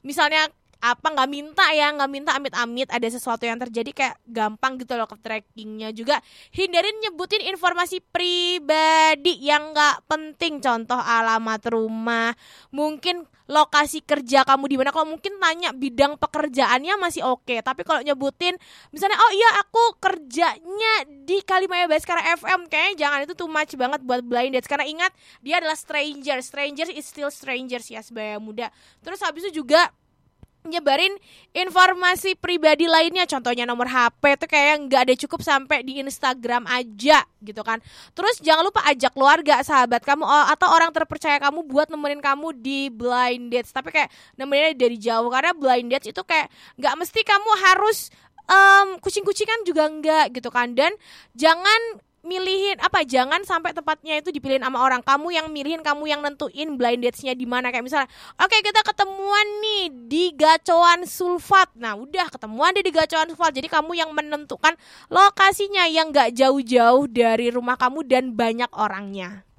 misalnya nggak minta amit-amit ada sesuatu yang terjadi, kayak gampang gitu loh ke trackingnya. Juga hindarin nyebutin informasi pribadi yang nggak penting, contoh alamat rumah, mungkin lokasi kerja kamu di mana. Kalau mungkin tanya bidang pekerjaannya masih oke, tapi kalau nyebutin misalnya oh iya aku kerjanya di Kalimaya Baskara FM, kayaknya jangan, itu too much banget buat blind dates. Karena ingat dia adalah stranger is still strangers ya sebaya muda. Terus habis itu juga nyebarin informasi pribadi lainnya, contohnya nomor HP itu kayak nggak ada, cukup sampai di Instagram aja gitu kan. Terus jangan lupa ajak keluarga, sahabat kamu atau orang terpercaya kamu buat nemenin kamu di blind dates, tapi kayak nemeninnya dari jauh. Karena blind dates itu kayak nggak mesti kamu harus kucing-kucingan juga enggak gitu kan. Dan jangan jangan sampai tempatnya itu dipilihin sama orang, kamu yang milihin, kamu yang nentuin blind dates-nya di mana. Kayak misalnya oke, kita ketemuan nih di Gacoan Sulfat. Nah udah ketemuan di Gacoan Sulfat, jadi kamu yang menentukan lokasinya yang gak jauh-jauh dari rumah kamu dan banyak orangnya.